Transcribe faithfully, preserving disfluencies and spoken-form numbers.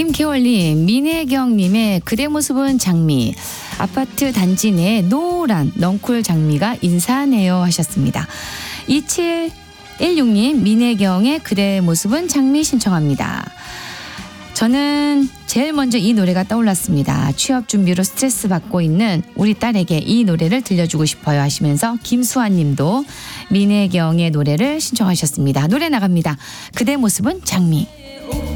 김계월님, 민혜경님의 그대 모습은 장미. 아파트 단지 내 노란 넝쿨 장미가 인사하네요 하셨습니다. 이칠일육님, 민혜경의 그대 모습은 장미 신청합니다. 저는 제일 먼저 이 노래가 떠올랐습니다. 취업 준비로 스트레스 받고 있는 우리 딸에게 이 노래를 들려주고 싶어요 하시면서 김수환 님도 민혜경의 노래를 신청하셨습니다. 노래 나갑니다. 그대 모습은 장미.